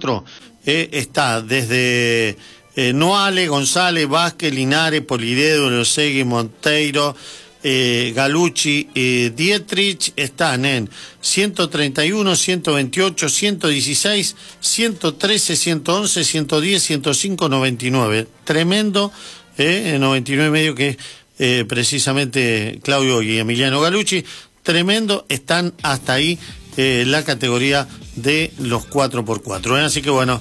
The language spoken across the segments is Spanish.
4x4 está desde Noale, González, Vázquez, Linares, Polidedo, Losegui, Monteiro, Galucci, Dietrich, están en 131, 128, 116, 113, 111, 110, 105, 99. Tremendo, 99 y medio, que es precisamente Claudio y Emiliano Galucci. Tremendo, están hasta ahí la categoría de los 4x4. Así que bueno,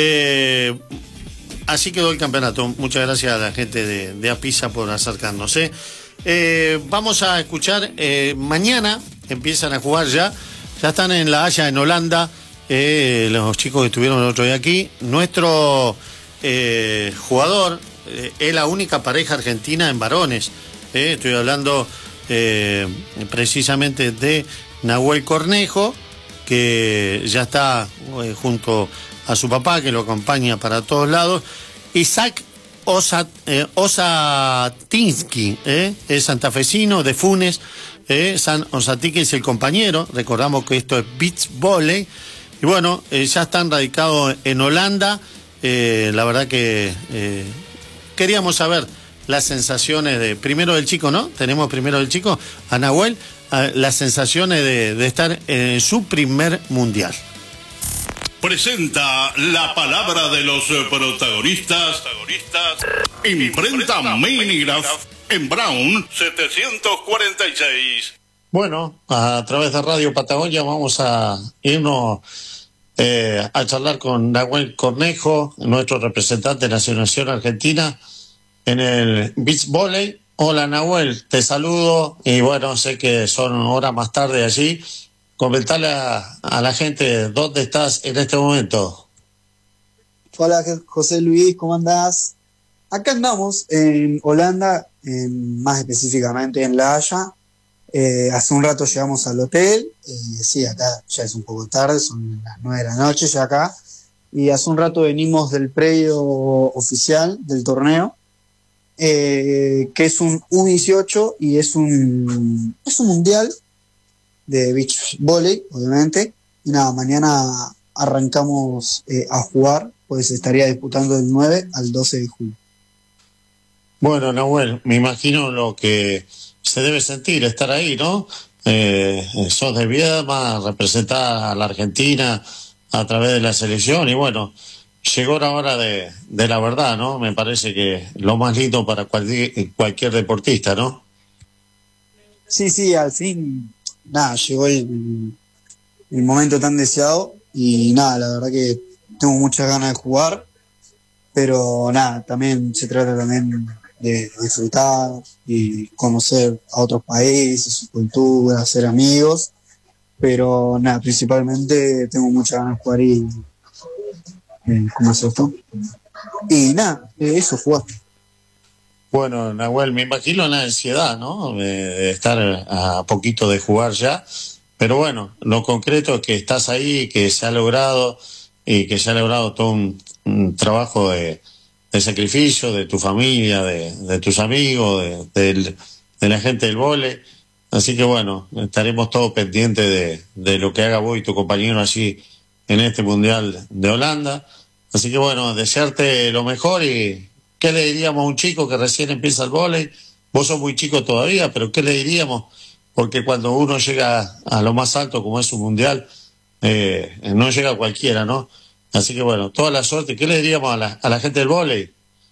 así quedó el campeonato. Muchas gracias a la gente de Apisa por acercarnos. Vamos a escuchar, mañana empiezan a jugar ya están en La Haya, en Holanda, los chicos que estuvieron el otro día aquí. Nuestro jugador es la única pareja argentina en varones. Estoy hablando precisamente de Nahuel Cornejo, que ya está junto a su papá, que lo acompaña para todos lados. Isaac Osatinsky, es santafesino de Funes. San Osatinsky es el compañero. Recordamos que esto es beach volley. Y bueno, ya están radicados en Holanda. La verdad que queríamos saber las sensaciones de primero del chico, ¿no? Tenemos primero del chico, a Nahuel, las sensaciones de estar en su primer mundial. Presenta la palabra de los protagonistas. Imprenta Minigraph en Brown 746. Bueno, a través de Radio Patagonia vamos a irnos a charlar con Nahuel Cornejo, nuestro representante de la Selección Argentina en el beach volley. Hola Nahuel, te saludo y bueno, sé que son horas más tarde allí. Comentale a la gente dónde estás en este momento. Hola José Luis, ¿cómo andás? Acá andamos en Holanda, más específicamente en La Haya. Hace un rato llegamos al hotel. Sí, acá ya es un poco tarde, son las 9 de la noche ya acá. Y hace un rato venimos del predio oficial del torneo, que es un U18 y es un mundial de beach volley, obviamente. Y nada, mañana arrancamos a jugar, pues estaría disputando del 9 al 12 de julio. Bueno, Nahuel, me imagino lo que se debe sentir estar ahí, ¿no? Sos de Viedma, representás a la Argentina a través de la selección y bueno, llegó la hora de la verdad, ¿no? Me parece que lo más lindo para cualquier deportista, ¿no? Sí, al fin, nada, llegó el momento tan deseado y nada, la verdad que tengo muchas ganas de jugar, pero nada, también se trata también de disfrutar y conocer a otros países, su cultura, hacer amigos, pero nada, principalmente tengo muchas ganas de jugar y ¿cómo es esto? Y nada, eso, jugar. Bueno, Nahuel, me imagino la ansiedad, ¿no? De estar a poquito de jugar ya. Pero bueno, lo concreto es que estás ahí, que se ha logrado y que se ha logrado todo un trabajo de sacrificio de tu familia, de tus amigos, de la gente del vóley. Así que bueno, estaremos todos pendientes de lo que haga vos y tu compañero allí en este Mundial de Holanda. Así que bueno, desearte lo mejor. Y ¿qué le diríamos a un chico que recién empieza el vóley? Vos sos muy chico todavía, pero ¿qué le diríamos? Porque cuando uno llega a lo más alto, como es un mundial, no llega cualquiera, ¿no? Así que bueno, toda la suerte. ¿Qué le diríamos a la gente del vóley?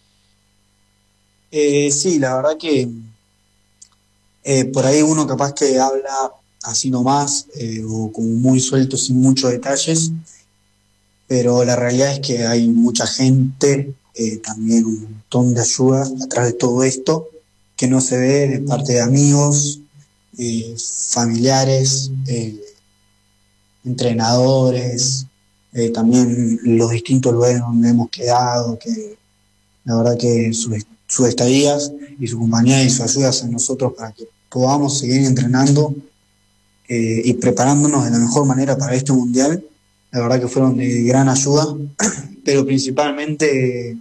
Sí, la verdad que por ahí uno capaz que habla así nomás, o como muy suelto, sin muchos detalles, pero la realidad es que hay mucha gente, también un montón de ayuda atrás de todo esto, que no se ve de parte de amigos, familiares, entrenadores, también los distintos lugares donde hemos quedado, que la verdad que sus estadías y su compañía y su ayuda a nosotros para que podamos seguir entrenando y preparándonos de la mejor manera para este mundial, la verdad que fueron de gran ayuda, pero principalmente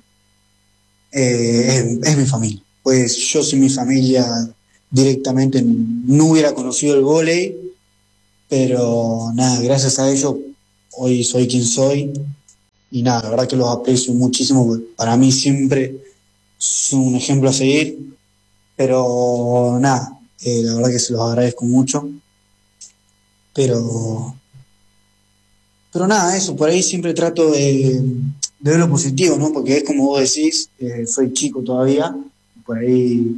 es mi familia. Pues yo sin mi familia directamente no hubiera conocido el vóley, pero nada, gracias a ellos hoy soy quien soy y nada, la verdad que los aprecio muchísimo, porque para mí siempre son un ejemplo a seguir, pero nada, la verdad que se los agradezco mucho, pero, pero nada, eso, por ahí siempre trato de ver lo positivo, ¿no? Porque es como vos decís, soy chico todavía, por ahí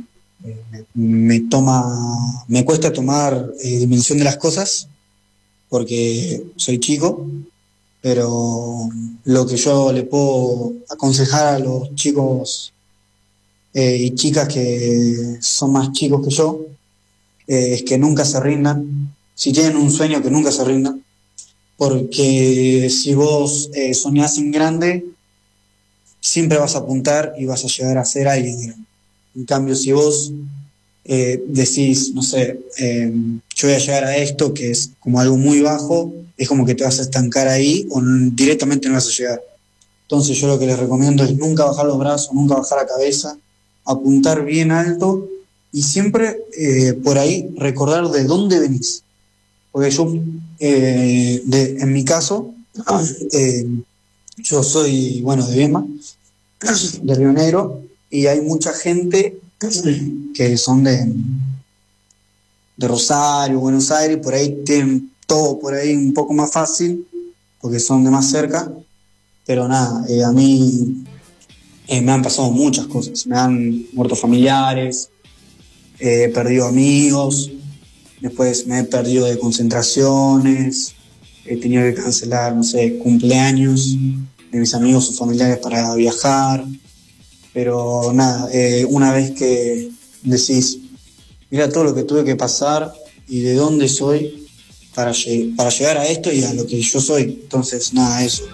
me cuesta tomar dimensión de las cosas, porque soy chico, pero lo que yo le puedo aconsejar a los chicos y chicas que son más chicos que yo, es que nunca se rindan, si tienen un sueño que nunca se rindan, porque si vos soñás en grande, siempre vas a apuntar y vas a llegar a ser alguien grande. En cambio, si vos decís, no sé, yo voy a llegar a esto, que es como algo muy bajo, es como que te vas a estancar ahí o directamente no vas a llegar. Entonces yo lo que les recomiendo es nunca bajar los brazos, nunca bajar la cabeza, apuntar bien alto y siempre por ahí recordar de dónde venís. Porque yo, en mi caso, eh, yo soy, bueno, de Viedma, de Río Negro, y hay mucha gente que son de Rosario, Buenos Aires, por ahí tienen todo por ahí un poco más fácil, porque son de más cerca, pero nada, a mí me han pasado muchas cosas, me han muerto familiares, he perdido amigos, después me he perdido de concentraciones, he tenido que cancelar, no sé, cumpleaños de mis amigos o familiares para viajar, pero nada, una vez que decís, mira todo lo que tuve que pasar y de dónde soy para llegar a esto y a lo que yo soy, entonces nada, eso.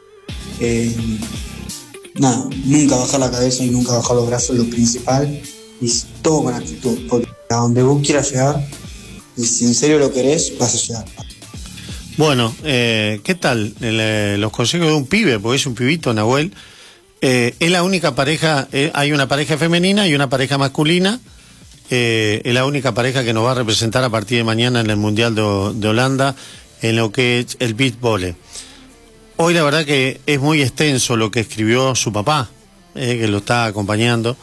Nada, nunca bajar la cabeza y nunca bajar los brazos es lo principal, y todo con actitud, porque a donde vos quieras llegar, y si en serio lo querés, vas a llegar. Bueno, ¿qué tal los consejos de un pibe? Porque es un pibito, Nahuel. Es la única pareja, hay una pareja femenina y una pareja masculina. Es la única pareja que nos va a representar a partir de mañana en el Mundial de Holanda, en lo que es el beach volley. Hoy la verdad que es muy extenso lo que escribió su papá, que lo está acompañando.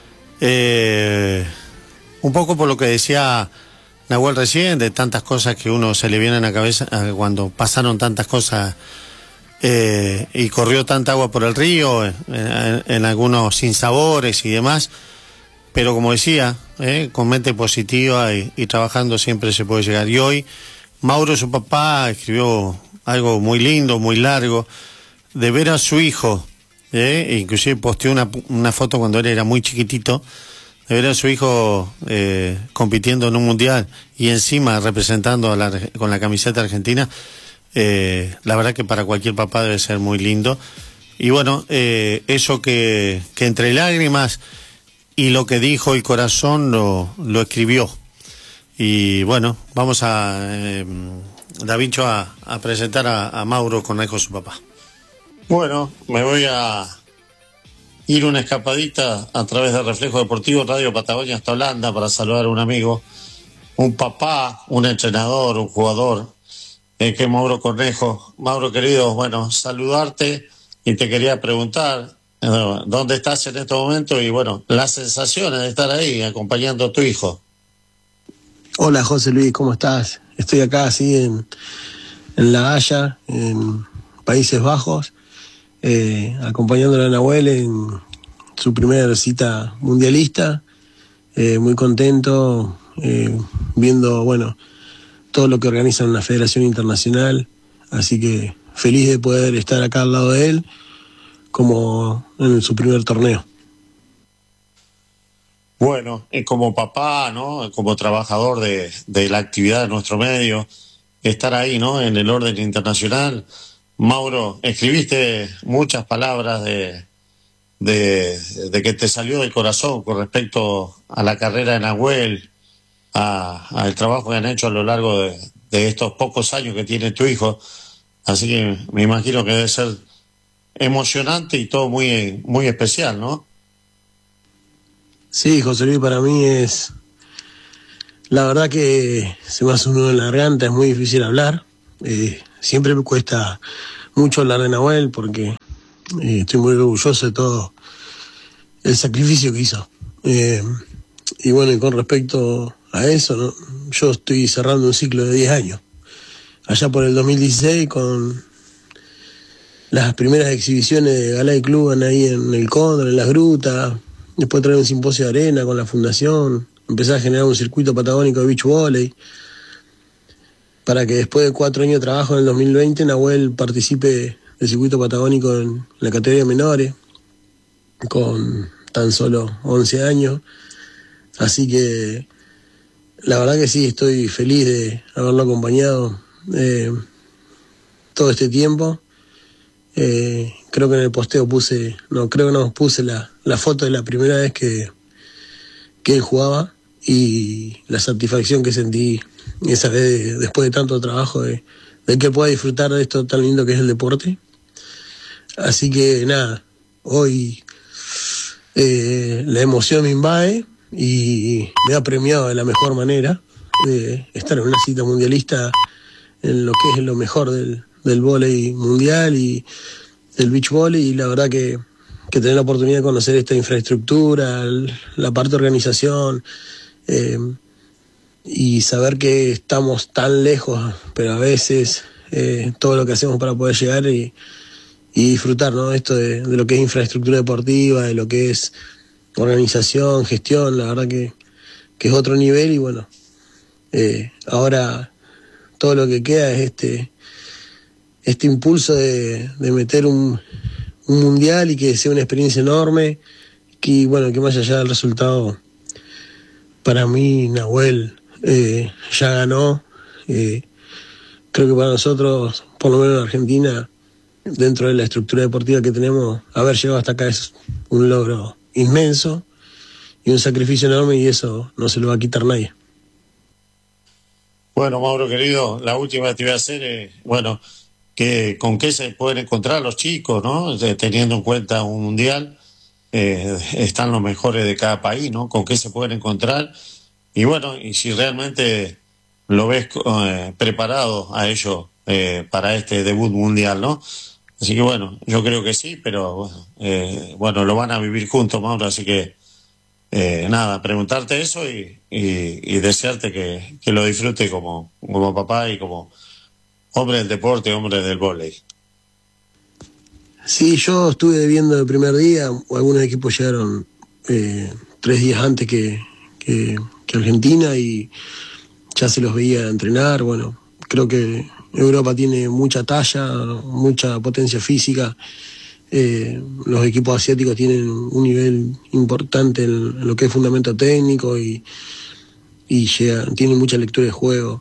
Un poco por lo que decía Nahuel recién, de tantas cosas que uno se le vienen a la cabeza cuando pasaron tantas cosas y corrió tanta agua por el río, en algunos sinsabores y demás. Pero como decía, con mente positiva y trabajando siempre se puede llegar. Y hoy Mauro, su papá, escribió algo muy lindo, muy largo, de ver a su hijo, inclusive posteó una foto cuando él era muy chiquitito, de ver a su hijo compitiendo en un mundial y encima representando con la camiseta argentina. La verdad que para cualquier papá debe ser muy lindo. Y bueno, eso que entre lágrimas y lo que dijo el corazón lo escribió. Y bueno, vamos Davincho, a presentar a Mauro Cornejo, su papá. Bueno, me voy a ir una escapadita a través de Reflejo Deportivo, Radio Patagonia, hasta Holanda, para saludar a un amigo, un papá, un entrenador, un jugador, que es Mauro Cornejo. Mauro, querido, bueno, saludarte, y te quería preguntar dónde estás en este momento y bueno, las sensaciones de estar ahí acompañando a tu hijo. Hola José Luis, ¿cómo estás? Estoy acá así en La Haya, en Países Bajos, acompañándole a Nahuel en su primera cita mundialista, muy contento, viendo, bueno, todo lo que organizan una federación internacional, así que feliz de poder estar acá al lado de él, como en su primer torneo. Bueno, como papá, ¿no? Como trabajador de la actividad de nuestro medio, estar ahí, ¿no? En el orden internacional. Mauro, escribiste muchas palabras de que te salió del corazón con respecto a la carrera de Nahuel, al trabajo que han hecho a lo largo de estos pocos años que tiene tu hijo. Así que me imagino que debe ser emocionante y todo muy, muy especial, ¿no? Sí, José Luis, para mí es... La verdad que se me hace un nudo en la garganta, es muy difícil hablar. Siempre me cuesta mucho hablar de Nahuel porque estoy muy orgulloso de todo el sacrificio que hizo. Y bueno, y con respecto a eso, ¿no? Yo estoy cerrando un ciclo de 10 años. Allá por el 2016, con las primeras exhibiciones de Gala y Club ahí en el Cóndor, en las grutas, después traer un simposio de arena con la fundación, empecé a generar un circuito patagónico de beach volley, para que después de 4 años de trabajo en el 2020, Nahuel participe del circuito patagónico en la categoría de menores, con tan solo 11 años. Así que la verdad que sí, estoy feliz de haberlo acompañado todo este tiempo. Creo que en el posteo puse la foto de la primera vez que él jugaba y la satisfacción que sentí esa vez después de tanto trabajo de que pueda disfrutar de esto tan lindo que es el deporte. Así que nada, hoy la emoción me invade y me ha premiado de la mejor manera de estar en una cita mundialista en lo que es lo mejor del vóley mundial y del beach volley, y la verdad que tener la oportunidad de conocer esta infraestructura, la parte de organización, y saber que estamos tan lejos, pero a veces todo lo que hacemos para poder llegar y disfrutar, ¿no? Esto de lo que es infraestructura deportiva, de lo que es organización, gestión, la verdad que es otro nivel. Y bueno, ahora todo lo que queda es este impulso de meter un mundial y que sea una experiencia enorme, que bueno, que más allá del resultado, para mí Nahuel ya ganó. Creo que para nosotros, por lo menos en Argentina, dentro de la estructura deportiva que tenemos, haber llegado hasta acá es un logro inmenso y un sacrificio enorme, y eso no se lo va a quitar nadie. Bueno, Mauro querido, la última que te voy a hacer es, bueno, con qué se pueden encontrar los chicos, ¿no? Teniendo en cuenta un mundial, están los mejores de cada país, ¿no? Con qué se pueden encontrar, y bueno, y si realmente lo ves preparado a ellos para este debut mundial, ¿no? Así que bueno, yo creo que sí, pero bueno, lo van a vivir juntos, Mauro, así que nada, preguntarte eso y desearte que lo disfrute como papá y como hombre del deporte, hombre del vóley. Sí, yo estuve viendo el primer día, algunos equipos llegaron 3 días antes que Argentina y ya se los veía entrenar. Bueno, creo que Europa tiene mucha talla, mucha potencia física. Los equipos asiáticos tienen un nivel importante en lo que es fundamento técnico y tienen mucha lectura de juego.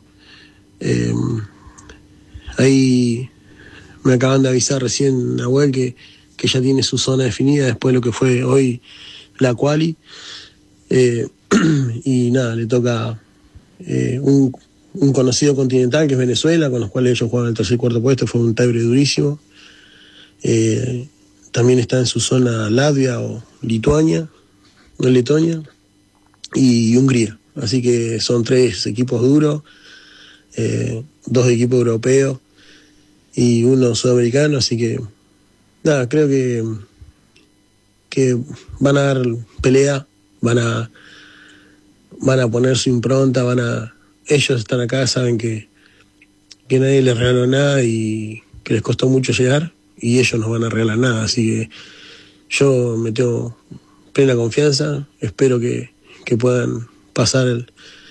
Ahí me acaban de avisar recién, Nahuel, que ya tiene su zona definida después de lo que fue hoy la quali. Y nada, le toca un conocido continental que es Venezuela, con los cuales ellos juegan el tercer y cuarto puesto. Fue un tiebreak durísimo. También está en su zona Latvia o Lituania, no Letonia, y Hungría. Así que son 3 equipos duros, 2 equipos europeos y 1 sudamericano. Así que nada, creo que van a dar pelea, van a poner su impronta, ellos están acá, saben que nadie les regaló nada y que les costó mucho llegar, y ellos no van a regalar nada. Así que yo me tengo plena confianza, espero que puedan pasar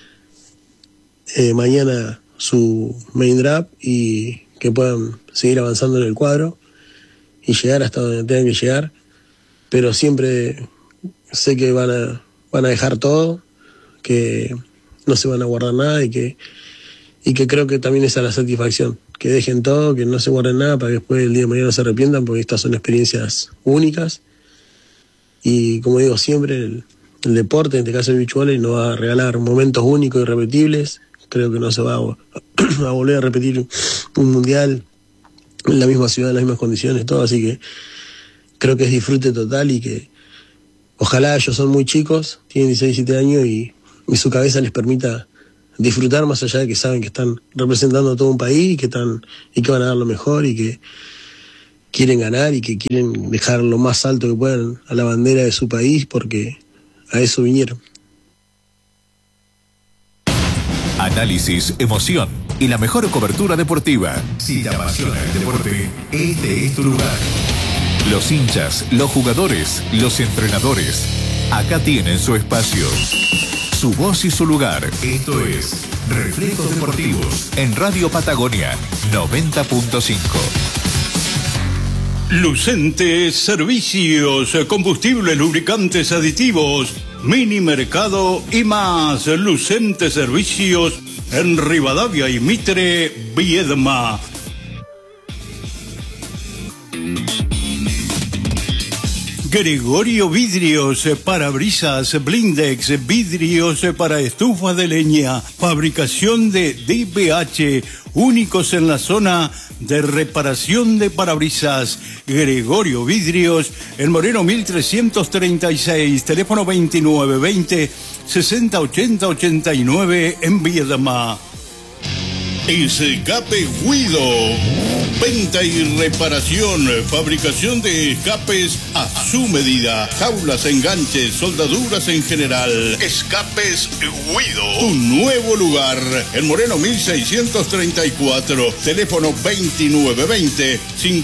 mañana su main draft y que puedan seguir avanzando en el cuadro y llegar hasta donde tengan que llegar, pero siempre sé que van a dejar todo, que no se van a guardar nada y que creo que también esa es la satisfacción, que dejen todo, que no se guarden nada para que después el día de mañana no se arrepientan, porque estas son experiencias únicas. Y como digo siempre, el deporte, en este caso el beach volley, nos va a regalar momentos únicos y irrepetibles. Creo que no se va a volver a repetir un mundial en la misma ciudad, en las mismas condiciones, todo. Así que creo que es disfrute total y que ojalá, ellos son muy chicos, tienen 16, 17 años y su cabeza les permita disfrutar, más allá de que saben que están representando a todo un país y que van a dar lo mejor y quieren ganar y que quieren dejar lo más alto que puedan a la bandera de su país, porque a eso vinieron. Análisis, emoción y la mejor cobertura deportiva. Si te apasiona el deporte, este es tu lugar. Los hinchas, los jugadores, los entrenadores, acá tienen su espacio, su voz y su lugar. Esto es Reflejos Deportivos en Radio Patagonia 90.5. Lucente Servicios, combustibles, lubricantes, aditivos, mini mercado y más. Lucente Servicios en Rivadavia y Mitre, Viedma. Gregorio Vidrios, parabrisas, blindex, vidrios para estufas de leña, fabricación de DBH, únicos en la zona de reparación de parabrisas. Gregorio Vidrios, en Moreno 1336, teléfono 2920 608089 en Viedma. Escape Guido, venta y reparación, fabricación de escapes a su medida, jaulas, enganches, soldaduras en general. Escapes Guido, un nuevo lugar, en Moreno 1634, teléfono 2920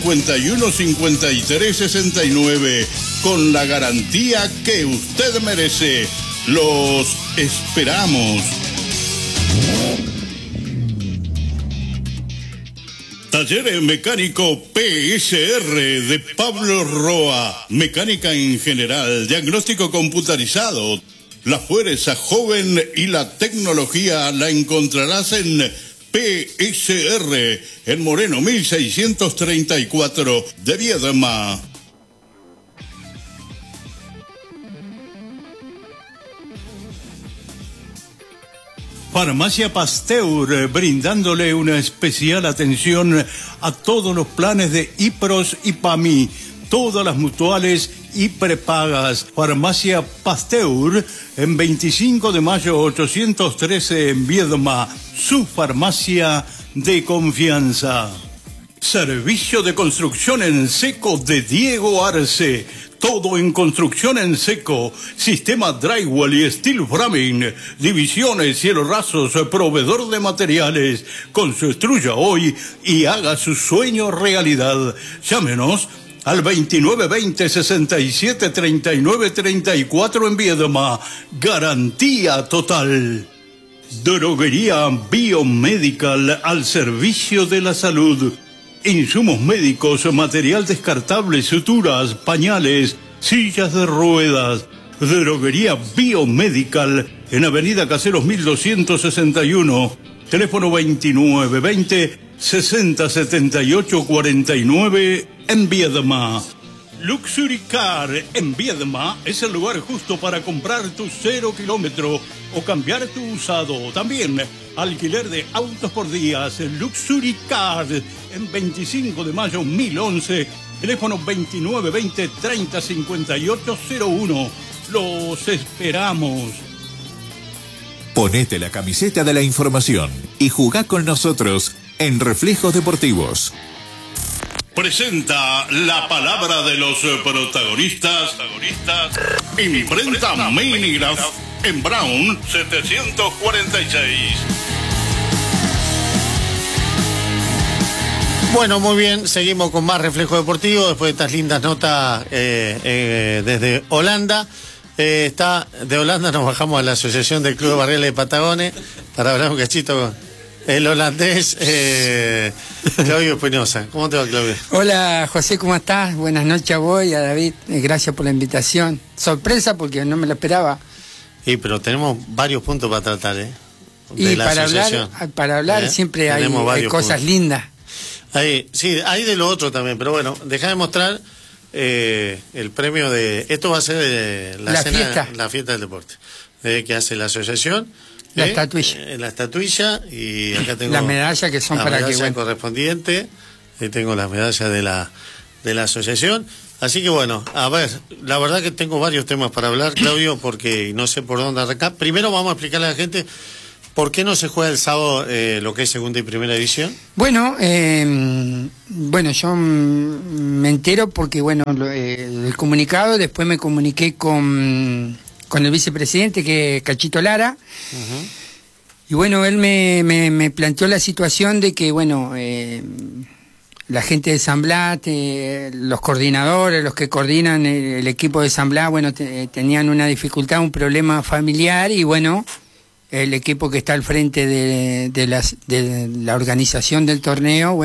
515369, con la garantía que usted merece. Los esperamos. Taller mecánico PSR de Pablo Roa. Mecánica en general, diagnóstico computarizado. La fuerza joven y la tecnología la encontrarás en PSR, en Moreno 1634 de Viedma. Farmacia Pasteur, brindándole una especial atención a todos los planes de IPROS y PAMI, todas las mutuales y prepagas. Farmacia Pasteur, en 25 de mayo 813 en Viedma, su farmacia de confianza. Servicio de construcción en seco de Diego Arce. Todo en construcción en seco, sistema drywall y steel framing, divisiones, cielos rasos, proveedor de materiales. Construya hoy y haga su sueño realidad. Llámenos al 2920 67 39 34 en Viedma. Garantía total. Droguería Biomedical, al servicio de la salud. Insumos médicos, material descartable, suturas, pañales, sillas de ruedas. Droguería Biomedical, en Avenida Caseros 1261, teléfono 2920 6078 49 en Viedma. Luxury Car en Viedma es el lugar justo para comprar tu 0 kilómetro o cambiar tu usado. También alquiler de autos por días. Luxury Car en 25 de mayo 1011, teléfono 2920 305801. Los esperamos. Ponete la camiseta de la información y jugá con nosotros en Reflejos Deportivos. Presenta la palabra de los protagonistas. Imprenta Minigraph en Brown 746. Bueno, muy bien, seguimos con más Reflejo Deportivo después de estas lindas notas desde Holanda. De Holanda nos bajamos a la Asociación del Club de Barriales de Patagones para hablar un cachito con el holandés Claudio Espinosa. ¿Cómo te va, Claudio? Hola, José, ¿cómo estás? Buenas noches a vos y a David. Gracias por la invitación. Sorpresa porque no me lo esperaba. Sí, pero tenemos varios puntos para tratar, de y la asociación. Para hablar siempre hay cosas puntos lindas. Sí, hay de lo otro también, pero bueno, deja de mostrar el premio de... Esto va a ser la fiesta del deporte, que hace la asociación. La estatuilla. La estatuilla, y acá tengo las medallas que son para que... correspondiente, y tengo las medallas de la asociación. Así que bueno, a ver, la verdad que tengo varios temas para hablar, Claudio, porque no sé por dónde arrancar. Primero vamos a explicarle a la gente ¿Por qué no se juega el sábado lo que es segunda y primera división? Bueno, yo me entero porque, el comunicado, después me comuniqué con el vicepresidente, que es Cachito Lara, y bueno, él me planteó la situación de que, la gente de San Blas, los coordinadores, los que coordinan el equipo de San Blas, tenían una dificultad, un problema familiar, y el equipo que está al frente de la organización del torneo,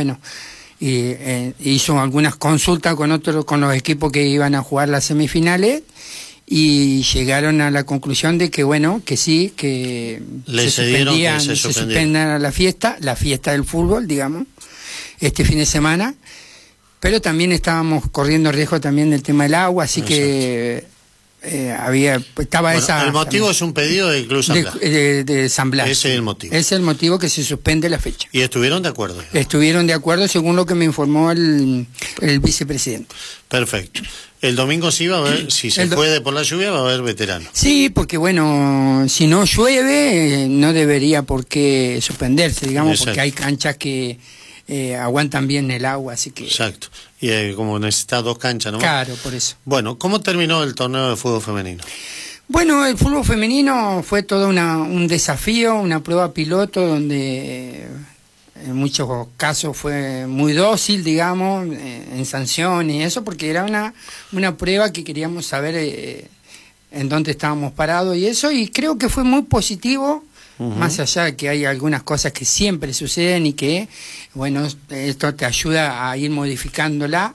hizo algunas consultas con los equipos que iban a jugar las semifinales, y llegaron a la conclusión de que sí, que se suspendía la fiesta del fútbol, digamos, este fin de semana, pero también estábamos corriendo riesgo también del tema del agua, así que estaba esa... El motivo también es un pedido del Club San Blas. De San Blas. Ese es el motivo. Es el motivo que se suspende la fecha. ¿Y estuvieron de acuerdo? Estuvieron de acuerdo según lo que me informó el vicepresidente. Perfecto. El domingo sí va a haber, si se puede por la lluvia, va a haber veteranos. Sí, porque si no llueve, no debería por qué suspenderse, digamos, exacto, porque hay canchas que aguantan bien el agua, así que... Exacto. Y como necesita 2 canchas, ¿no? Claro, por eso. Bueno, ¿cómo terminó el torneo de fútbol femenino? Bueno, el fútbol femenino fue todo un desafío, una prueba piloto donde en muchos casos fue muy dócil, digamos, en sanciones y eso, porque era una prueba que queríamos saber en dónde estábamos parados y eso, y creo que fue muy positivo. Más allá de que hay algunas cosas que siempre suceden y que, esto te ayuda a ir modificándola.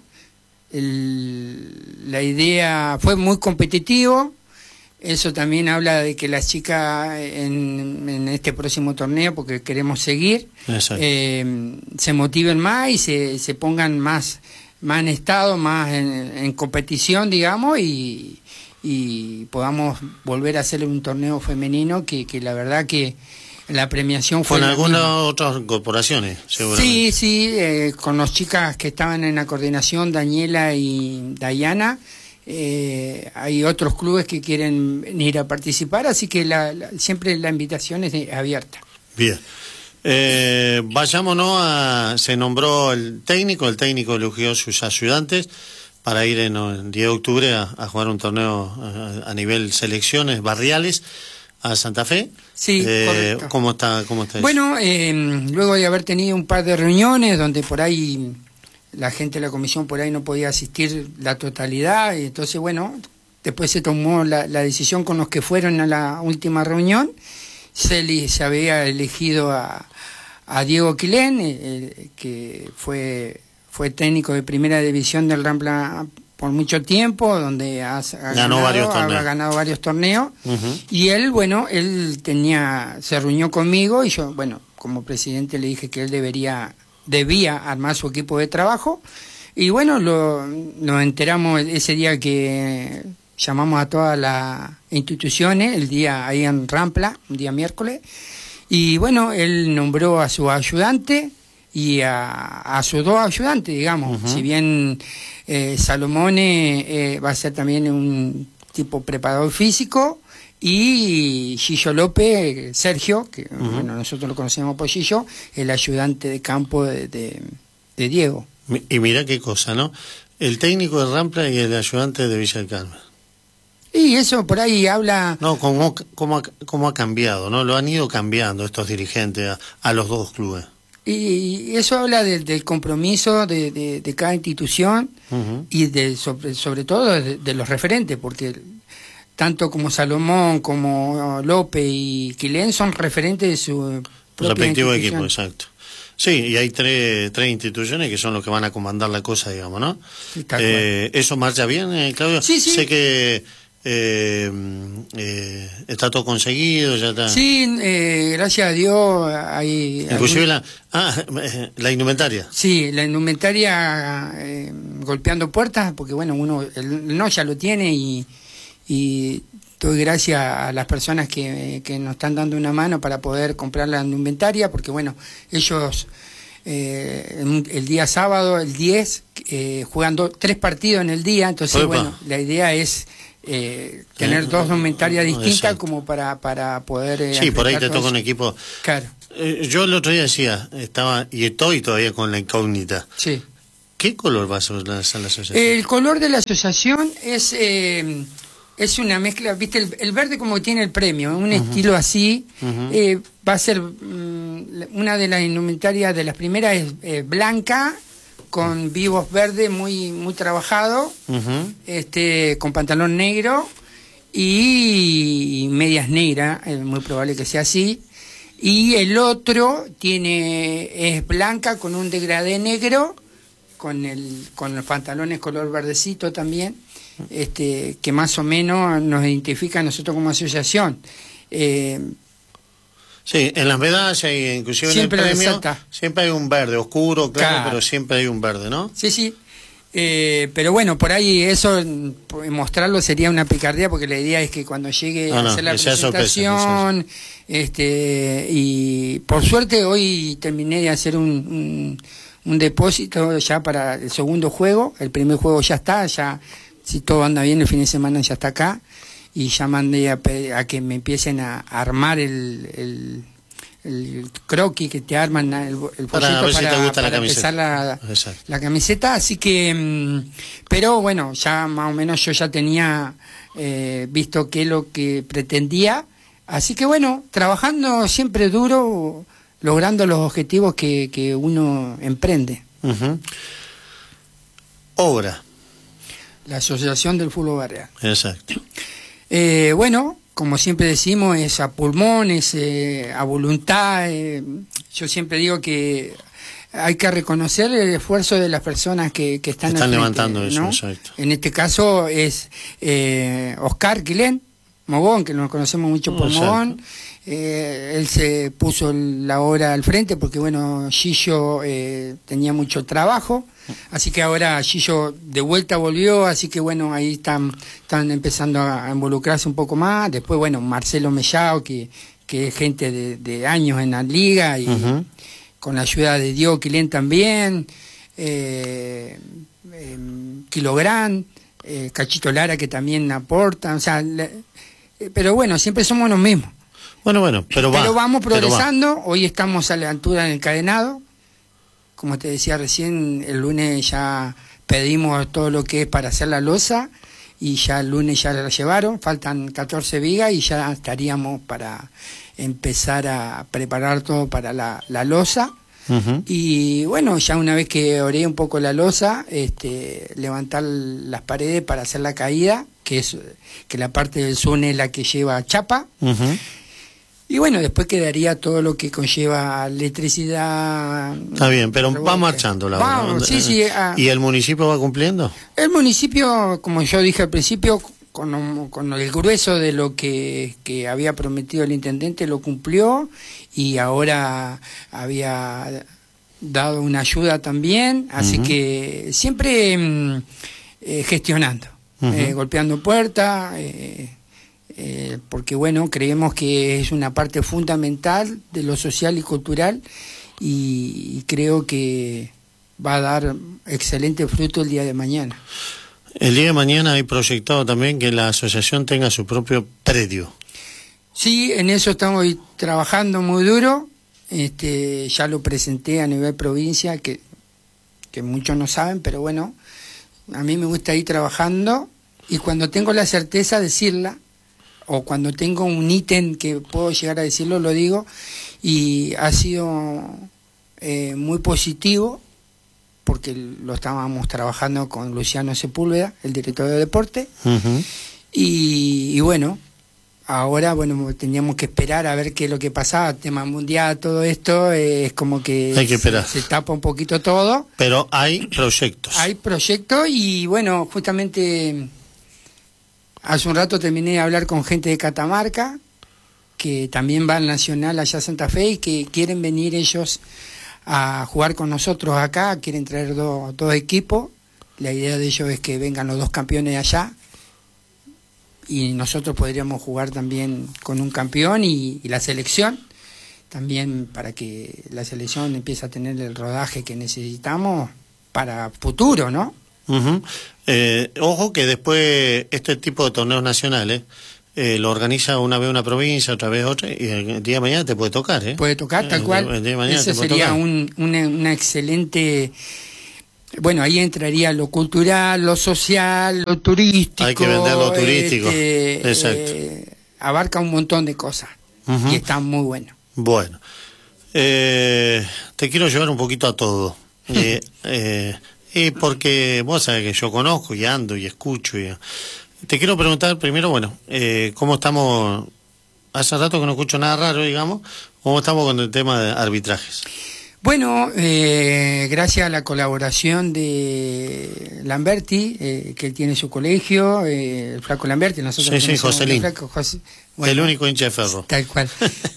La idea fue muy competitivo, eso también habla de que las chicas en este próximo torneo, porque queremos seguir, se motiven más y se pongan más en estado, más en competición, digamos, y podamos volver a hacer un torneo femenino que la verdad que la premiación fue... ¿Con algunas otras corporaciones, seguramente? Sí, con las chicas que estaban en la coordinación, Daniela y Dayana, hay otros clubes que quieren venir a participar, así que siempre la invitación es abierta. Bien. Vayámonos se nombró el técnico eligió sus ayudantes para ir en el 10 de octubre a jugar un torneo a nivel selecciones barriales a Santa Fe. Sí, correcto. ¿Cómo está eso? Bueno, luego de haber tenido un par de reuniones donde por ahí la gente de la comisión por ahí no podía asistir la totalidad, y entonces después se tomó la decisión con los que fueron a la última reunión. Se había elegido a Diego Quilén, que fue técnico de primera división del Rampla por mucho tiempo, donde ha ganado varios torneos. Y él, él se reunió conmigo y yo, como presidente le dije que él debía armar su equipo de trabajo. Y nos enteramos ese día que llamamos a todas las instituciones, el día ahí en Rampla, un día miércoles, y él nombró a su ayudante y a sus 2 ayudantes, digamos. Si bien Salomone va a ser también un tipo preparador físico, y Gillo López, Sergio, que nosotros lo conocemos por Gillo, el ayudante de campo de Diego. Y mira qué cosa, ¿no? El técnico de Rampla y el ayudante de Villa del Carmen. Y eso por ahí habla... No, cómo ha cambiado, ¿no? Lo han ido cambiando estos dirigentes a los 2 clubes. Y eso habla del compromiso de cada institución y sobre todo de los referentes, porque tanto como Salomón, como López y Quilén son referentes de su respectivo equipo, exacto. Sí, y hay tres instituciones que son los que van a comandar la cosa, digamos, ¿no? Sí, ¿eso marcha bien, Claudio? Sí. Sé que está todo conseguido, ya está. Sí, gracias a Dios hay... Inclusive la indumentaria. Sí, la indumentaria golpeando puertas, porque uno no ya lo tiene y doy gracias a las personas que nos están dando una mano para poder comprar la indumentaria, porque ellos el día sábado, el 10, juegan 3 partidos en el día, entonces la idea es tener dos indumentarias distintas, exacto, como para poder... sí, por ahí te enfrentar toca un todo equipo. Claro. Yo el otro día decía, estaba y estoy todavía con la incógnita. Sí. ¿Qué color va a ser la asociación? El color de la asociación es una mezcla, viste, el verde como tiene el premio, un estilo así. Va a ser una de las indumentarias de las primeras es blanca, con vivos verdes muy trabajado, con pantalón negro y medias negras, es muy probable que sea así. Y el otro es blanca con un degradé negro, con los pantalones color verdecito también, que más o menos nos identifica a nosotros como asociación. Sí, en las medallas y inclusive siempre en el premio resalta. siempre hay un verde oscuro, claro, Claro. pero siempre hay un verde, ¿no? Sí, sí. Pero bueno, por ahí eso, mostrarlo sería una picardía, porque la idea es que cuando llegue a hacer la que sea presentación, y por suerte hoy terminé de hacer un depósito ya para el segundo juego. El primer juego ya está, ya si todo anda bien el fin de semana ya está acá, y ya mandé a que me empiecen a armar el croquis que te arman, el bollito para empezar la camiseta. Así que, pero bueno, ya más o menos yo ya tenía visto qué es lo que pretendía. Así que bueno, trabajando siempre duro, logrando los objetivos que uno emprende. Obra. La Asociación del Fútbol Barrial. Exacto. Bueno, como siempre decimos, es a pulmón, es a voluntad. Yo siempre digo que hay que reconocer el esfuerzo de las personas que están levantando eso, ¿no? exacto. En este caso es Oscar Quilén Mogón, que nos conocemos mucho por Mogón. Él se puso la obra al frente porque, bueno, Gillo tenía mucho trabajo, así que ahora Gillo de vuelta volvió, así que, bueno, ahí están empezando a involucrarse un poco más. Después, bueno, Marcelo Mellao, que es gente de años en la liga, y con la ayuda de Diego Quilén también, Kilográn, Cachito Lara, que también aporta, o sea, pero bueno, siempre somos los mismos. Bueno, pero vamos progresando. Hoy estamos a la altura del encadenado. Como te decía recién, el lunes ya pedimos todo lo que es para hacer la losa, y ya el lunes ya la llevaron. Faltan 14 vigas y ya estaríamos para empezar a preparar todo para la losa. Y bueno, ya una vez que oré un poco la losa, levantar las paredes para hacer la caída, que la parte del Zune es la que lleva chapa. Y bueno, después quedaría todo lo que conlleva electricidad. Está bien, pero va marchando la obra. Vamos, sí. ¿Y el municipio va cumpliendo? El municipio, como yo dije al principio, con el grueso de lo que había prometido el intendente, lo cumplió, y ahora había dado una ayuda también, así que siempre gestionando, golpeando puertas, porque bueno, creemos que es una parte fundamental de lo social y cultural, y creo que va a dar excelente fruto el día de mañana. El día de mañana hay proyectado también que la asociación tenga su propio predio. Sí, en eso estamos trabajando muy duro. Ya lo presenté a nivel provincia, que muchos no saben, pero bueno, a mí me gusta ir trabajando, y cuando tengo la certeza decirla, o cuando tengo un ítem que puedo llegar a decirlo, lo digo, y ha sido muy positivo, porque lo estábamos trabajando con Luciano Sepúlveda, el director de deporte, y bueno, ahora teníamos que esperar a ver qué es lo que pasaba, tema mundial, todo esto, es como que hay que esperar. Se tapa un poquito todo. Pero hay proyectos. Hay proyectos, y bueno, justamente hace un rato terminé de hablar con gente de Catamarca, que también va al Nacional allá a Santa Fe, y que quieren venir ellos a jugar con nosotros acá, quieren traer dos equipos. La idea de ellos es que vengan los dos campeones allá, y nosotros podríamos jugar también con un campeón y la selección, también para que la selección empiece a tener el rodaje que necesitamos para futuro, ¿no? Ojo que después este tipo de torneos nacionales lo organiza una vez una provincia, otra vez otra, y el día de mañana te puede tocar, ¿eh? Puede tocar, tal cual. El día de mañana Ese sería una excelente... Bueno, ahí entraría lo cultural, lo social, lo turístico. Hay que vender lo turístico. Exacto. Abarca un montón de cosas. Y está muy bueno. Bueno, te quiero llevar un poquito a todo. Porque vos sabés que yo conozco y ando y escucho. Te quiero preguntar primero, bueno, ¿cómo estamos? Hace rato que no escucho nada raro, digamos. ¿Cómo estamos con el tema de arbitrajes? Bueno, gracias a la colaboración de Lamberti, que él tiene su colegio, el Flaco Lamberti, nosotros sí, Joselín. Bueno, el único hincha de Ferro. Tal cual.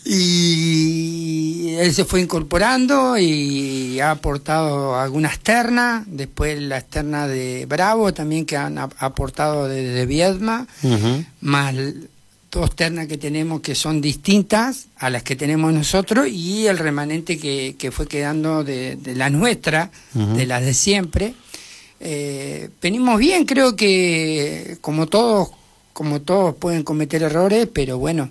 Y él se fue incorporando y ha aportado algunas ternas, después las ternas de Bravo también que han aportado desde Viedma, más 2 ternas que tenemos que son distintas a las que tenemos nosotros y el remanente que fue quedando de la nuestra, de las de siempre. Venimos bien, creo que como todos pueden cometer errores, pero bueno,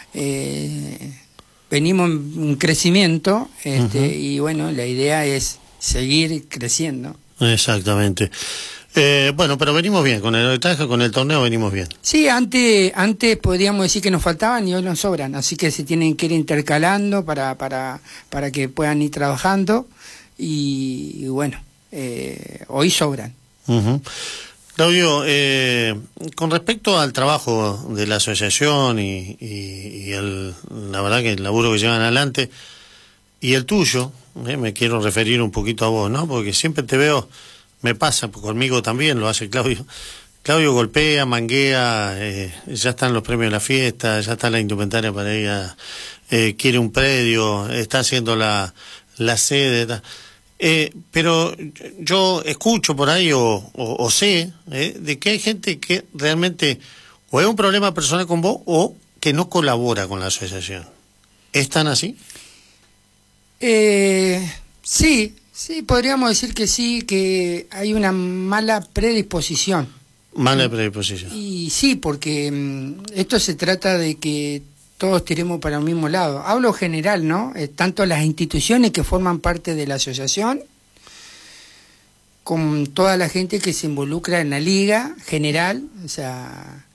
venimos en un crecimiento y bueno, la idea es seguir creciendo. Exactamente. Bueno, pero venimos bien, con el arbitraje, con el torneo venimos bien. Sí, antes podríamos decir que nos faltaban y hoy nos sobran, así que se tienen que ir intercalando para que puedan ir trabajando y bueno, hoy sobran. Claudio, con respecto al trabajo de la asociación y la verdad que el laburo que llevan adelante y el tuyo, me quiero referir un poquito a vos, ¿no? Porque siempre te veo, me pasa, conmigo también lo hace Claudio. Claudio golpea, manguea, ya están los premios de la fiesta, ya está la indumentaria para ella, quiere un predio, está haciendo la sede, pero yo escucho por ahí o sé de que hay gente que realmente o es un problema personal con vos o que no colabora con la asociación. ¿Es tan así? Sí, podríamos decir que sí, que hay una mala predisposición. Mala predisposición. Y sí, porque esto se trata de que todos tiremos para el mismo lado. Hablo general, ¿no? Tanto las instituciones que forman parte de la asociación, con toda la gente que se involucra en la liga general, o sea,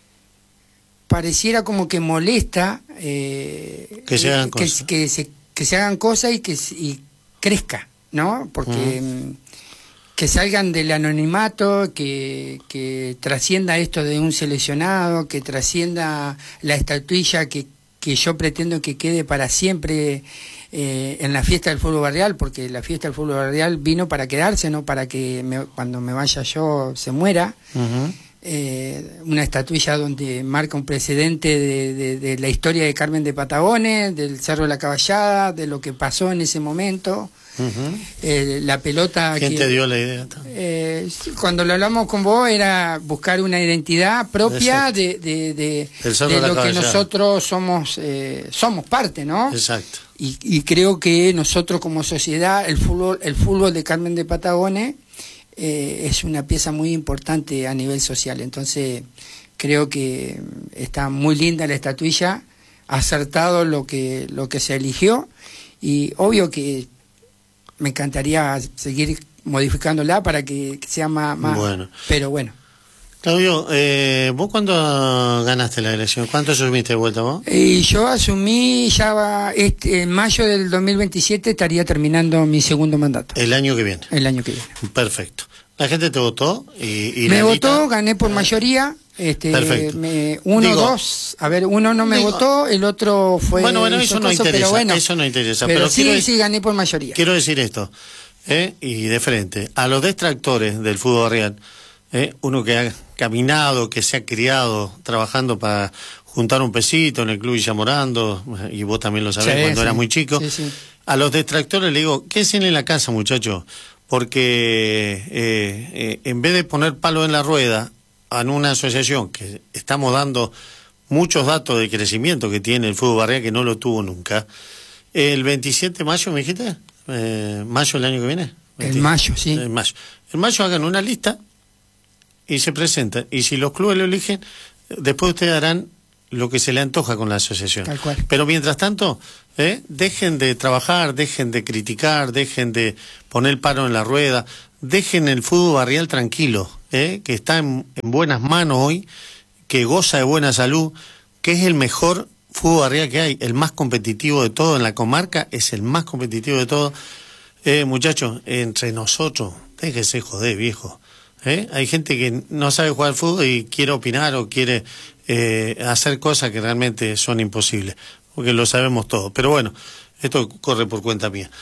pareciera como que molesta que se hagan cosas. Que se hagan cosas y crezca, ¿no? Porque que salgan del anonimato, que trascienda esto de un seleccionado, que trascienda la estatuilla que yo pretendo que quede para siempre en la fiesta del fútbol barrial, porque la fiesta del fútbol barrial vino para quedarse, no para que cuando me vaya yo se muera. Una estatuilla donde marca un precedente de la historia de Carmen de Patagones, del Cerro de la Caballada, de lo que pasó en ese momento. La pelota... ¿Quién te dio la idea? Cuando lo hablamos con vos era buscar una identidad propia de lo que nosotros somos parte, ¿no? Exacto. Y creo que nosotros como sociedad, el fútbol de Carmen de Patagones es una pieza muy importante a nivel social. Entonces creo que está muy linda la estatuilla, acertado lo que se eligió, y obvio que me encantaría seguir modificándola para que sea más bueno. Pero bueno. Claudio, ¿vos cuándo ganaste la elección? ¿Cuánto asumiste de vuelta vos? Y yo asumí en mayo del 2027 estaría terminando mi segundo mandato. El año que viene. El año que viene. Perfecto. ¿La gente te votó? Y me votó, gané por mayoría. Perfecto. Uno no me votó, el otro fue... Bueno, eso no interesa, eso no interesa. Pero sí, gané por mayoría. Quiero decir esto, y de frente, a los detractores del fútbol barrial, uno que ha caminado, que se ha criado trabajando para juntar un pesito en el club Villamorando, y vos también lo sabés cuando eras muy chico, a los detractores le digo, quédense en la casa, muchachos, porque en vez de poner palo en la rueda en una asociación que estamos dando muchos datos de crecimiento que tiene el fútbol barrial, que no lo tuvo nunca, el 27 de mayo, ¿me dijiste? ¿Mayo el año que viene? En mayo, sí. En mayo. En mayo hagan una lista y se presentan. Y si los clubes lo eligen, después ustedes harán lo que se le antoja con la asociación. Tal cual. Pero mientras tanto, dejen de trabajar, dejen de criticar, dejen de poner el paro en la rueda, dejen el fútbol barrial tranquilo, que está en buenas manos hoy, que goza de buena salud, que es el mejor fútbol barrial que hay, el más competitivo de todo en la comarca, es el más competitivo de todo. Muchachos, entre nosotros, déjense joder, viejo. Hay gente que no sabe jugar al fútbol y quiere opinar o quiere hacer cosas que realmente son imposibles, porque lo sabemos todos. Pero bueno, esto corre por cuenta mía.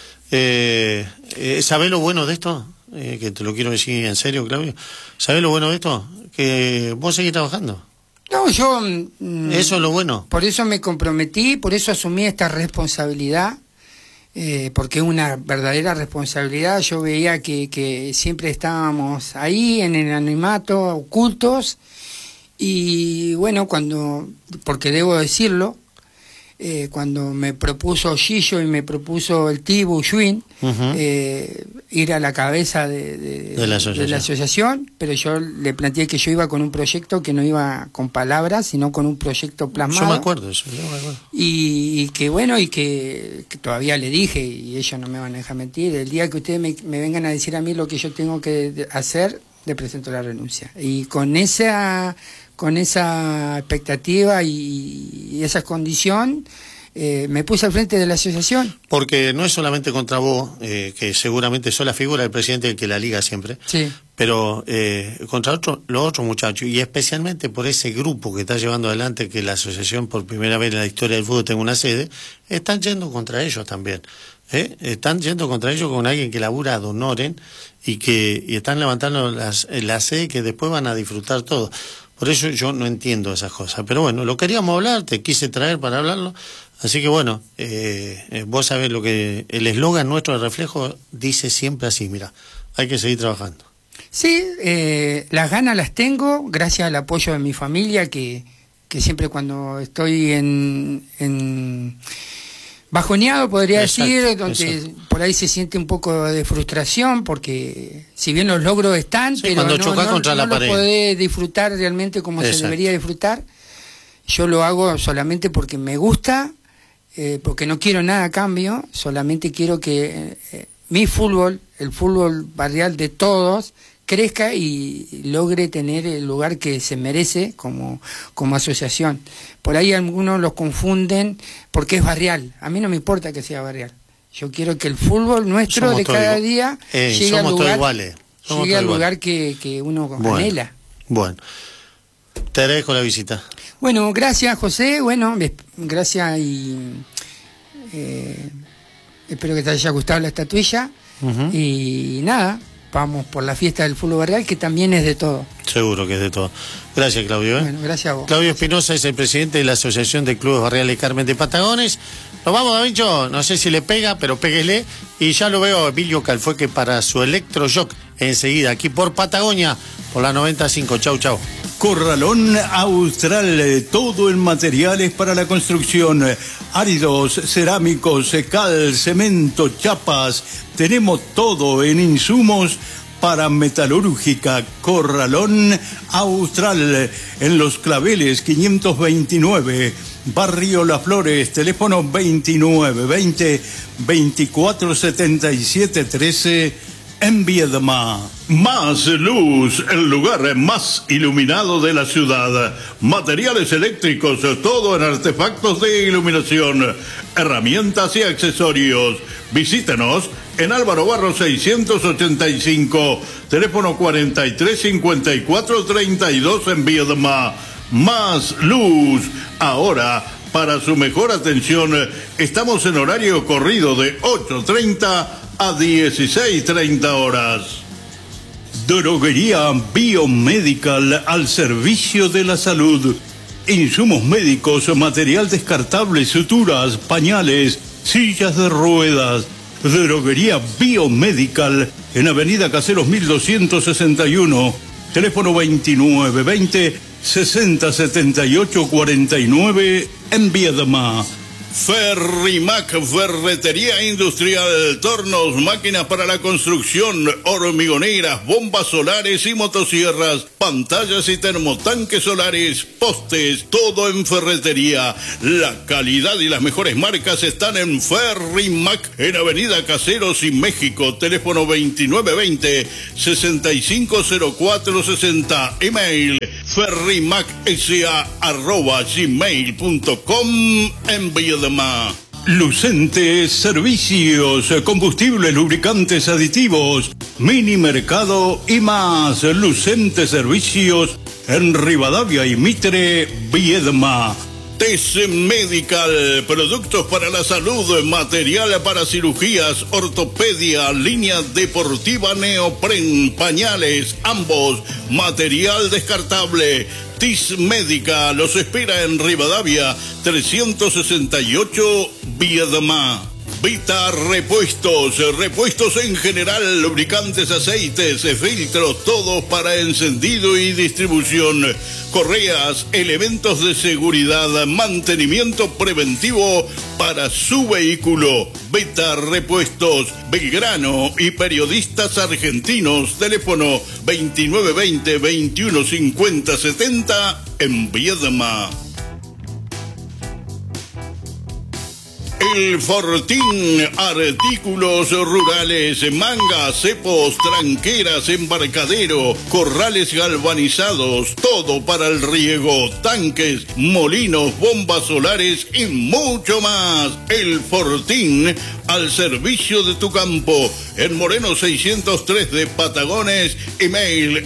¿Sabés lo bueno de esto? Que te lo quiero decir en serio, Claudio. ¿Sabés lo bueno de esto? Que vos seguís trabajando. No, yo... eso es lo bueno. Por eso me comprometí, por eso asumí esta responsabilidad, porque es una verdadera responsabilidad. Yo veía que siempre estábamos ahí, en el anonimato, ocultos, y bueno, porque debo decirlo, cuando me propuso Gillo y me propuso el Tibu Schwinn, ir a la cabeza de la asociación, pero yo le planteé que yo iba con un proyecto que no iba con palabras, sino con un proyecto plasmado. Yo me acuerdo eso, yo me acuerdo. Y que bueno, y que todavía le dije, y ellos no me van a dejar mentir, el día que ustedes me vengan a decir a mí lo que yo tengo que hacer, le presento la renuncia. Y con esa expectativa y esa condición, me puse al frente de la asociación. Porque no es solamente contra vos, que seguramente sos la figura del presidente del que la liga siempre, sí, pero contra los otros muchachos, y especialmente por ese grupo que está llevando adelante que la asociación por primera vez en la historia del fútbol tenga una sede, están yendo contra ellos también. Están yendo contra ellos con alguien que labura ad honorem y están levantando la sede que después van a disfrutar todos. Por eso yo no entiendo esas cosas. Pero bueno, lo queríamos hablar, te quise traer para hablarlo. Así que bueno, vos sabés lo que el eslogan nuestro de Reflejo dice siempre así, mira, hay que seguir trabajando. Sí, las ganas las tengo, gracias al apoyo de mi familia, que siempre cuando estoy en bajoneado, podría decir, donde por ahí se siente un poco de frustración, porque si bien los logros están, sí, pero no lo podés disfrutar realmente como se debería disfrutar. Yo lo hago solamente porque me gusta, porque no quiero nada a cambio, solamente quiero que mi fútbol, el fútbol barrial de todos, crezca y logre tener el lugar que se merece como asociación. Por ahí algunos los confunden porque es barrial. A mí no me importa que sea barrial. Yo quiero que el fútbol nuestro de cada día llegue al lugar que uno anhela. Bueno, te agradezco la visita. Bueno, gracias, José. Bueno, gracias y espero que te haya gustado la estatuilla. Y nada, vamos por la fiesta del fútbol barrial, que también es de todo. Seguro que es de todo. Gracias, Claudio. Bueno, gracias a vos. Claudio Espinosa es el presidente de la Asociación de Clubes Barriales Carmen de Patagones. Nos vamos, Davincho. No sé si le pega, pero péguele. Y ya lo veo, Emilio Calfueque, para su electroshock enseguida, aquí por Patagonia, por la 95. Chau, chau. Corralón Austral, todo en materiales para la construcción, áridos, cerámicos, cal, cemento, chapas, tenemos todo en insumos para metalúrgica. Corralón Austral, en Los Claveles 529, Barrio Las Flores, teléfono 2920 2477 13. En Viedma. Más Luz, el lugar más iluminado de la ciudad. Materiales eléctricos, todo en artefactos de iluminación, herramientas y accesorios. Visítenos en Álvaro Barro 685, teléfono 435432 en Viedma. Más Luz. Ahora, para su mejor atención, estamos en horario corrido de 8:30 a 16:30 horas. Droguería Biomedical, al servicio de la salud. Insumos médicos, material descartable, suturas, pañales, sillas de ruedas. Droguería Biomedical, en Avenida Caseros 1261, teléfono 2920 6078 49 en Viedma. Ferrimac, ferretería industrial, tornos, máquinas para la construcción, hormigoneras, bombas solares y motosierras, pantallas y termotanques solares, postes, todo en ferretería. La calidad y las mejores marcas están en Ferrimac, en Avenida Caseros y México, teléfono 2920-650460, email ferrimacsa@gmail.com, envío de más. Lucente Servicios, combustibles, lubricantes, aditivos, mini mercado y más. Lucente Servicios en Rivadavia y Mitre, Viedma. TES Medical, productos para la salud, material para cirugías, ortopedia, línea deportiva neopren, pañales, ambos, material descartable. TIS Médica los espera en Rivadavia 368 Viedma. Vita repuestos en general, lubricantes, aceites, filtros, todos para encendido y distribución, correas, elementos de seguridad, mantenimiento preventivo para su vehículo. Vita Repuestos, Belgrano y Periodistas Argentinos, teléfono 2920-215070 en Viedma. El Fortín, artículos rurales, mangas, cepos, tranqueras, embarcadero, corrales galvanizados, todo para el riego, tanques, molinos, bombas solares y mucho más. El Fortín, al servicio de tu campo, en Moreno 603 de Patagones, email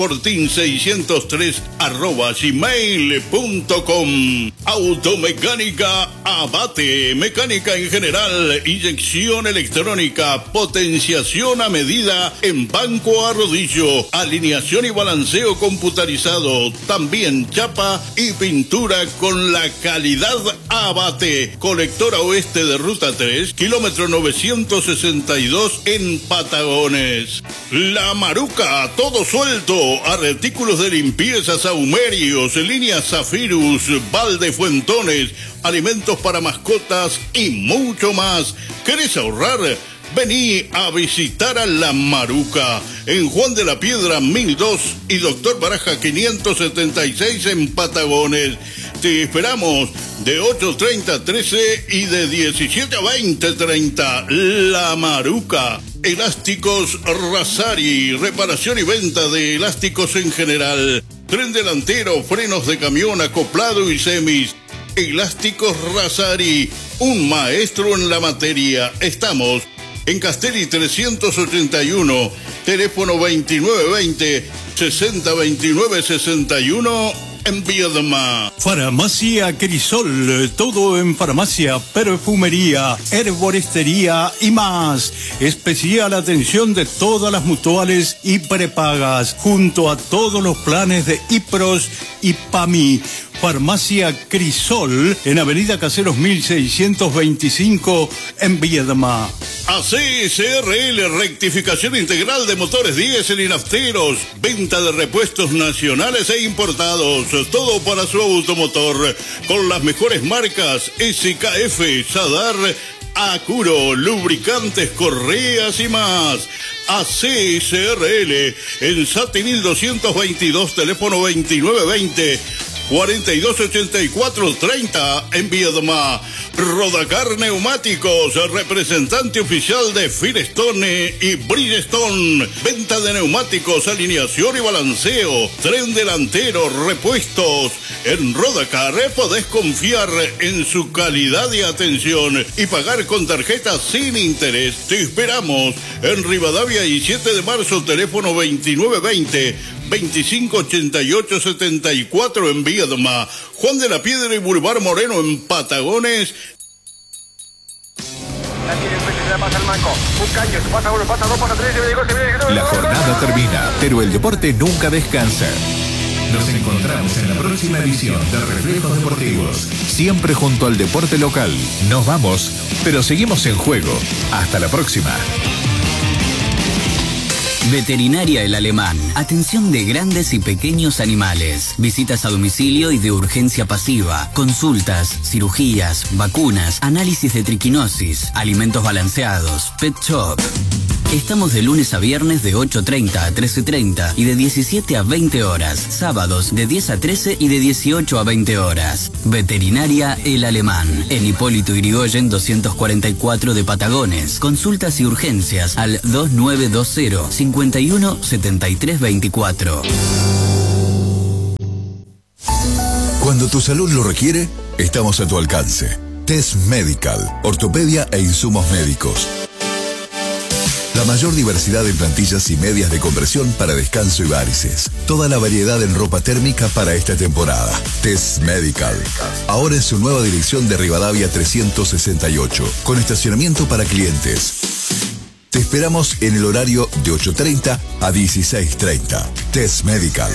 elfortin603@gmail.com. Automecánica Abate, mecánica en general, inyección electrónica, potenciación a medida en banco a rodillo, alineación y balanceo computarizado, también chapa y pintura con la calidad Abate. Colectora oeste de Ruta 3, kilómetro 962 en Patagones. La Maruca, todo suelto, artículos de limpieza, saumerios, líneas Zafirus, balde Fuentones, alimentos para mascotas y mucho más. ¿Querés ahorrar? Vení a visitar a La Maruca en Juan de la Piedra 1002 y Doctor Baraja 576 en Patagones. Te esperamos de 8:30 a 13 y de 17 a 20:30. La Maruca. Elásticos Razari, reparación y venta de elásticos en general. Tren delantero, frenos de camión, acoplado y semis. Elásticos Razari, un maestro en la materia. Estamos en Castelli 381, teléfono 2920-602961 en Viedma. Farmacia Crisol, todo en farmacia, perfumería, herboristería y más. Especial atención de todas las mutuales y prepagas, junto a todos los planes de IPROS y PAMI. Farmacia Crisol, en Avenida Caseros 1625, en Viedma. ACSRL, rectificación integral de motores diésel y nafteros, venta de repuestos nacionales e importados, todo para su automotor, con las mejores marcas SKF, Sadar, Acuro, lubricantes, correas y más. ACSRL, en Sati 1222, teléfono 2920-4284-30 en Viedma. Rodacar Neumáticos, representante oficial de Firestone y Bridgestone. Venta de neumáticos, alineación y balanceo, tren delantero, repuestos. En Rodacar podés confiar en su calidad y atención y pagar con tarjeta sin interés. Te esperamos en Rivadavia y 7 de marzo, teléfono 2920-2588-74 en Viedma. Juan de la Piedra y Boulevard Moreno en Patagones. La jornada termina, pero el deporte nunca descansa. Nos encontramos en la próxima edición de Reflejos Deportivos, siempre junto al deporte local. Nos vamos, pero seguimos en juego. Hasta la próxima. Veterinaria El Alemán. Atención de grandes y pequeños animales. Visitas a domicilio y de urgencia pasiva. Consultas, cirugías, vacunas, análisis de triquinosis, alimentos balanceados, pet shop. Estamos de lunes a viernes de 8:30 a 13:30 y de 17 a 20 horas. Sábados de 10 a 13 y de 18 a 20 horas. Veterinaria El Alemán. En Hipólito Yrigoyen 244 de Patagones. Consultas y urgencias al 2920 51 73 24. Cuando tu salud lo requiere, estamos a tu alcance. Test Medical, ortopedia e insumos médicos. La mayor diversidad de plantillas y medias de compresión para descanso y varices. Toda la variedad en ropa térmica para esta temporada. Test Medical. Ahora en su nueva dirección de Rivadavia 368, con estacionamiento para clientes. Te esperamos en el horario de 8:30 a 16:30. Test Medical.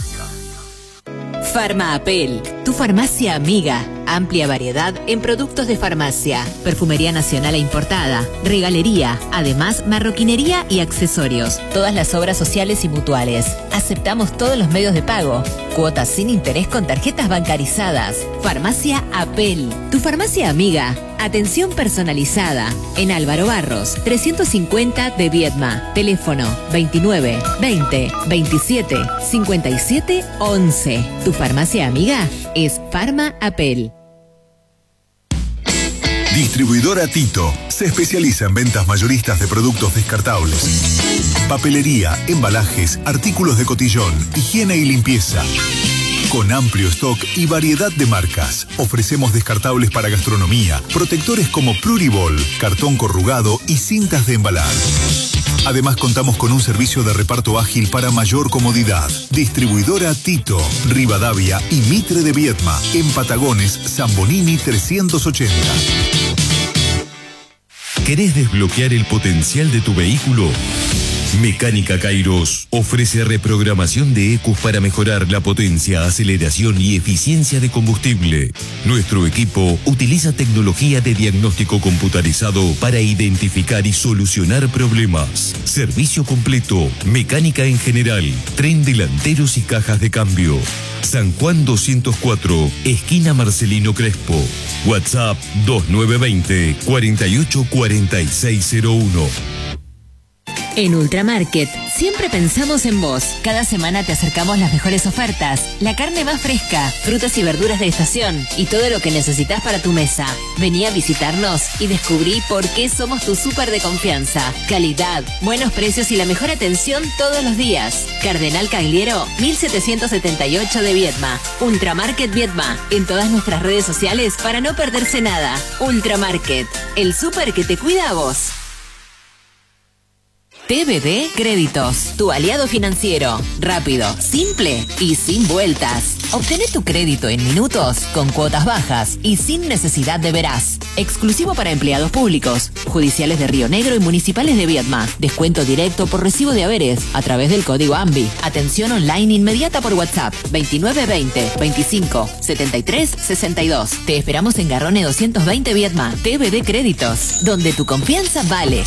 Farmaapel, tu farmacia amiga. Amplia variedad en productos de farmacia, perfumería nacional e importada, regalería, además marroquinería y accesorios. Todas las obras sociales y mutuales. Aceptamos todos los medios de pago. Cuotas sin interés con tarjetas bancarizadas. Farmacia Apel, tu farmacia amiga. Atención personalizada. En Álvaro Barros, 350 de Viedma. Teléfono 29 20 27 57 11. Tu farmacia amiga es Farma Apel. Distribuidora Tito se especializa en ventas mayoristas de productos descartables, papelería, embalajes, artículos de cotillón, higiene y limpieza. Con amplio stock y variedad de marcas, ofrecemos descartables para gastronomía, protectores como Pluribol, cartón corrugado y cintas de embalar. Además contamos con un servicio de reparto ágil para mayor comodidad. Distribuidora Tito, Rivadavia y Mitre de Viedma, en Patagones, Zambonini 380. ¿Querés desbloquear el potencial de tu vehículo? Mecánica Kairos ofrece reprogramación de ECUs para mejorar la potencia, aceleración y eficiencia de combustible. Nuestro equipo utiliza tecnología de diagnóstico computarizado para identificar y solucionar problemas. Servicio completo, mecánica en general, tren delanteros y cajas de cambio. San Juan 204, esquina Marcelino Crespo. WhatsApp 2920 484601. En Ultramarket, siempre pensamos en vos. Cada semana te acercamos las mejores ofertas, la carne más fresca, frutas y verduras de estación y todo lo que necesitas para tu mesa. Vení a visitarnos y descubrí por qué somos tu súper de confianza. Calidad, buenos precios y la mejor atención todos los días. Cardenal Cagliero, 1778 de Viedma. Ultramarket Viedma, en todas nuestras redes sociales para no perderse nada. Ultramarket, el súper que te cuida a vos. TBD Créditos, tu aliado financiero. Rápido, simple y sin vueltas. Obtené tu crédito en minutos, con cuotas bajas y sin necesidad de veraz. Exclusivo para empleados públicos, judiciales de Río Negro y municipales de Viedma. Descuento directo por recibo de haberes a través del código AMBI. Atención online inmediata por WhatsApp 2920 25 73 62. Te esperamos en Garrone 220 Viedma. TBD Créditos, donde tu confianza vale.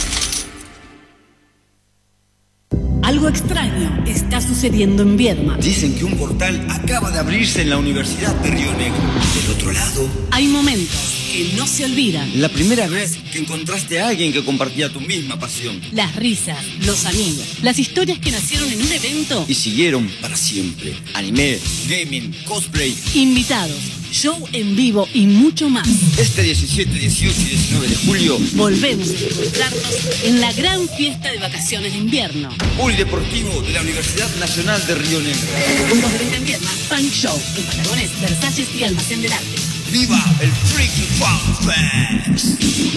Algo extraño está sucediendo en Viedma. Dicen que un portal acaba de abrirse en la Universidad de Río Negro. Del otro lado, hay momentos que no se olvidan. La primera vez que encontraste a alguien que compartía tu misma pasión. Las risas, los amigos, las historias que nacieron en un evento y siguieron para siempre. Anime, gaming, cosplay, invitados, show en vivo y mucho más. Este 17, 18 y 19 de julio volvemos a encontrarnos en la gran fiesta de vacaciones de invierno. Polideportivo de la Universidad Nacional de Río Negro. Puntos de venta en Viedma, Punk Show, en Patagones, Versalles y Almacén del Arte. ¡Viva el Freaky Fun Fest!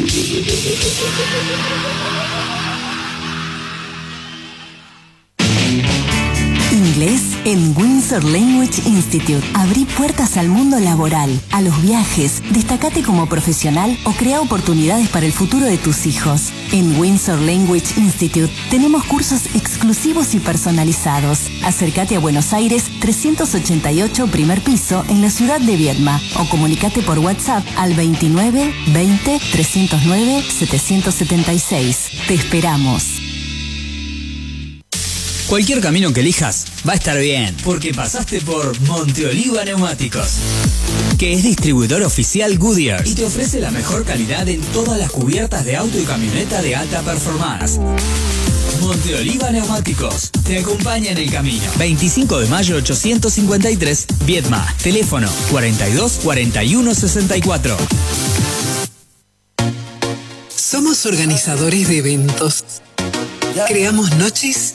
Inglés en Windsor Language Institute. Abrí puertas al mundo laboral, a los viajes, destacate como profesional o crea oportunidades para el futuro de tus hijos. En Windsor Language Institute tenemos cursos exclusivos y personalizados. Acércate a Buenos Aires 388 primer piso en la ciudad de Viedma o comunicate por WhatsApp al 29 20 309 776. Te esperamos. Cualquier camino que elijas va a estar bien, porque pasaste por Monteoliva Neumáticos, que es distribuidor oficial Goodyear y te ofrece la mejor calidad en todas las cubiertas de auto y camioneta de alta performance. Monteoliva Neumáticos te acompaña en el camino. 25 de mayo 853, Viedma. Teléfono 42 41 64. Somos organizadores de eventos. Creamos noches